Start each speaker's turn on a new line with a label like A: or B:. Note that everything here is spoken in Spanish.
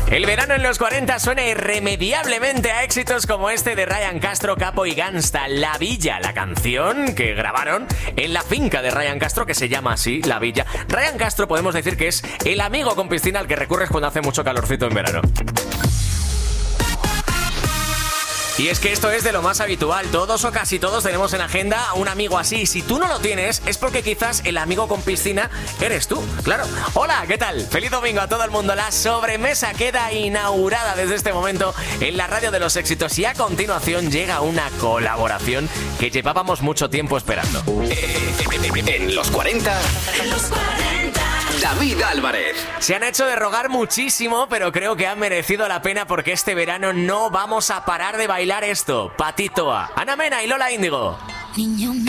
A: El verano en los 40 suena irremediablemente a éxitos como este de Ryan Castro, Capo y Gangsta, La Villa, la canción que grabaron en la finca de Ryan Castro, que se llama así, La Villa. Ryan Castro podemos decir que es el amigo con piscina al que recurres cuando hace mucho calorcito en verano. Y es que esto es de lo más habitual. Todos o casi todos tenemos en agenda a un amigo así. Si tú no lo tienes, es porque quizás el amigo con piscina eres tú. Claro. Hola, ¿qué tal? Feliz domingo a todo el mundo. La sobremesa queda inaugurada desde este momento en la radio de los éxitos. Y a continuación llega una colaboración que llevábamos mucho tiempo esperando.
B: En los 40... David Álvarez.
A: Se han hecho de rogar muchísimo, pero creo que han merecido la pena porque este verano no vamos a parar de bailar esto. Patito A, Ana Mena y Lola Índigo.
C: Niño